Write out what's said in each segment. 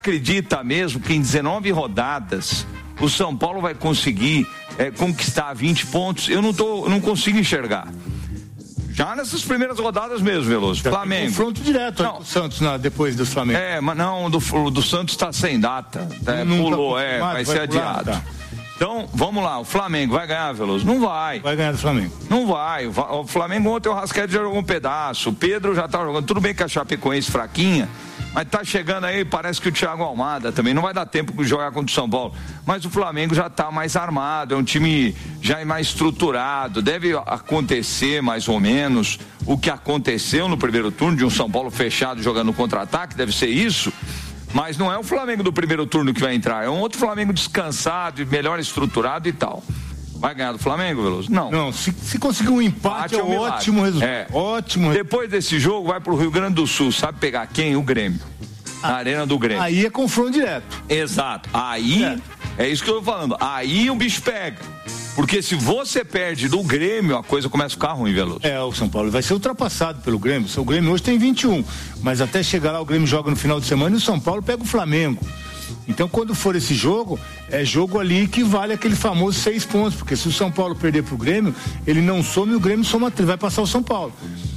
Acredita mesmo que em 19 rodadas o São Paulo vai conseguir conquistar 20 pontos? Eu não consigo enxergar. Já nessas primeiras rodadas mesmo, Veloso. Flamengo. Confronto direto com o Santos depois do Flamengo. Mas não, do Santos está sem data. Pulou, vai ser adiado. Tá. Então, vamos lá, o Flamengo vai ganhar, Veloso? Não vai. Vai ganhar do Flamengo. Não vai. O Flamengo ontem o Rascaeta já jogou um pedaço, o Pedro já tá jogando. Tudo bem que a Chapecoense fraquinha, mas tá chegando aí, parece que o Thiago Almada também não vai dar tempo de jogar contra o São Paulo. Mas o Flamengo já tá mais armado, é um time já mais estruturado. Deve acontecer mais ou menos o que aconteceu no primeiro turno, de um São Paulo fechado jogando contra-ataque, deve ser isso. Mas não é o Flamengo do primeiro turno que vai entrar, é um outro Flamengo descansado e melhor estruturado e tal. Vai ganhar do Flamengo, Veloso? Não, se conseguir um empate é um ótimo resultado. Ótimo. Depois desse jogo vai pro Rio Grande do Sul, sabe pegar quem? O Grêmio. Na Arena do Grêmio. Aí é confronto direto. Exato. Aí, é isso que eu tô falando, aí o bicho pega. Porque se você perde do Grêmio, a coisa começa a ficar ruim, Veloso. O São Paulo vai ser ultrapassado pelo Grêmio. O Grêmio hoje tem 21, mas até chegar lá o Grêmio joga no final de semana e o São Paulo pega o Flamengo. Então quando for esse jogo, é jogo ali que vale aquele famoso 6 pontos, porque se o São Paulo perder pro Grêmio, ele não soma e o Grêmio soma 3, vai passar o São Paulo.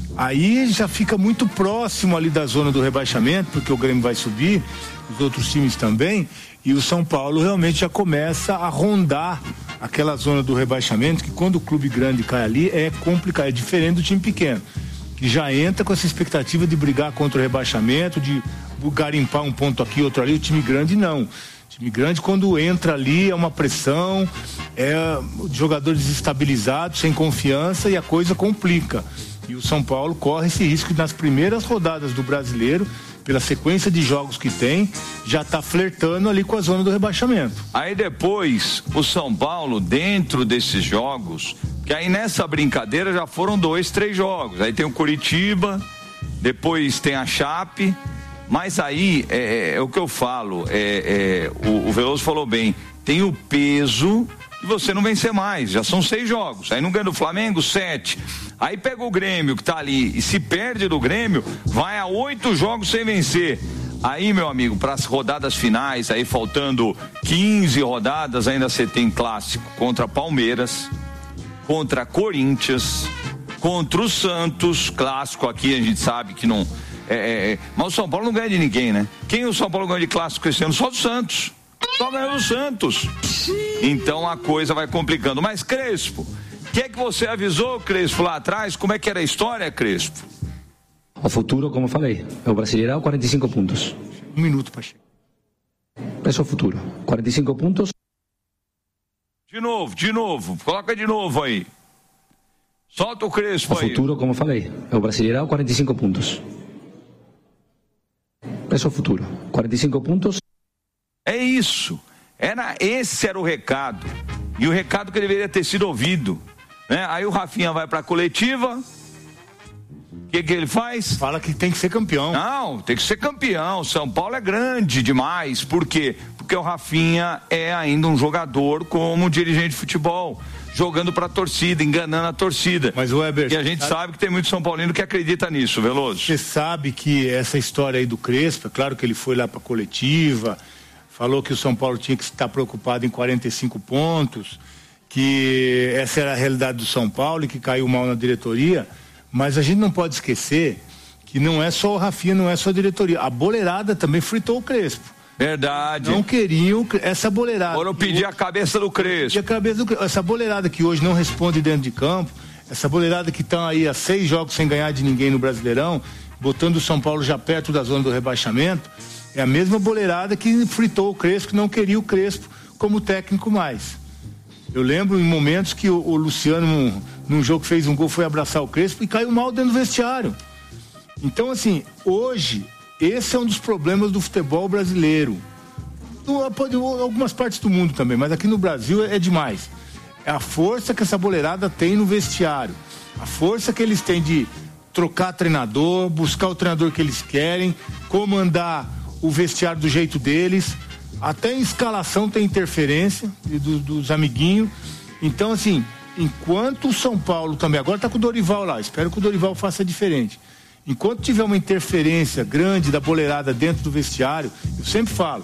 Aí já fica muito próximo ali da zona do rebaixamento, porque o Grêmio vai subir, os outros times também, e o São Paulo realmente já começa a rondar aquela zona do rebaixamento, que quando o clube grande cai ali é complicado, é diferente do time pequeno, que já entra com essa expectativa de brigar contra o rebaixamento, de garimpar um ponto aqui, outro ali. O time grande não. O time grande, quando entra ali, é uma pressão, jogadores desestabilizados, sem confiança, e a coisa complica. E o São Paulo corre esse risco nas primeiras rodadas do Brasileiro, pela sequência de jogos que tem, já está flertando ali com a zona do rebaixamento. Aí depois, o São Paulo, dentro desses jogos, que aí nessa brincadeira já foram 2, 3 jogos. Aí tem o Curitiba, depois tem a Chape, mas aí é o que eu falo, o Veloso falou bem, tem o peso de você não vencer mais, já são 6 jogos, aí não ganha do Flamengo, 7, aí pega o Grêmio que tá ali, e se perde do Grêmio, vai a 8 jogos sem vencer. Aí, meu amigo, para as rodadas finais, aí faltando 15 rodadas, ainda você tem clássico contra Palmeiras, contra Corinthians, contra o Santos, clássico aqui a gente sabe que não mas o São Paulo não ganha de ninguém, né? Quem o São Paulo ganha de clássico esse ano? Só do Santos. Só ganhou do Santos. Então a coisa vai complicando. Mas Crespo, o que é que você avisou, Crespo, lá atrás? Como é que era a história, Crespo? O futuro, como falei, é o Brasileirão, 45 pontos. 1 minuto para chegar. Esse é o futuro, 45 pontos. De novo, coloca de novo aí. Solta o Crespo aí. O futuro, como falei, é o Brasileirão, 45 pontos. Esse é o futuro, 45 pontos. É isso. Esse era o recado. E o recado que deveria ter sido ouvido, né? Aí o Rafinha vai para a coletiva. O que ele faz? Fala que tem que ser campeão. Não, tem que ser campeão. São Paulo é grande demais. Por quê? Porque o Rafinha é ainda um jogador como dirigente de futebol, jogando para a torcida, enganando a torcida. Mas o Weber, e a gente sabe que tem muito São Paulino que acredita nisso, Veloso. Você sabe que essa história aí do Crespo, é claro que ele foi lá para a coletiva, falou que o São Paulo tinha que estar preocupado em 45 pontos, que essa era a realidade do São Paulo e que caiu mal na diretoria, mas a gente não pode esquecer que não é só o Rafinha, não é só a diretoria. A boleirada também fritou o Crespo. Verdade. Não queriam essa boleirada. Foram pedir a cabeça do Crespo. Essa boleirada que hoje não responde dentro de campo, essa boleirada que estão aí há 6 jogos sem ganhar de ninguém no Brasileirão, botando o São Paulo já perto da zona do rebaixamento, é a mesma boleirada que fritou o Crespo, que não queria o Crespo como técnico mais. Eu lembro em momentos que o Luciano, num jogo que fez um gol, foi abraçar o Crespo e caiu mal dentro do vestiário. Então, assim, hoje, esse é um dos problemas do futebol brasileiro. Pode algumas partes do mundo também, mas aqui no Brasil é demais. É a força que essa boleirada tem no vestiário. A força que eles têm de trocar treinador, buscar o treinador que eles querem, comandar o vestiário do jeito deles. Até em escalação tem interferência dos amiguinhos. Então, assim, enquanto o São Paulo também, agora tá com o Dorival lá, espero que o Dorival faça diferente. Enquanto tiver uma interferência grande da boleirada dentro do vestiário, eu sempre falo,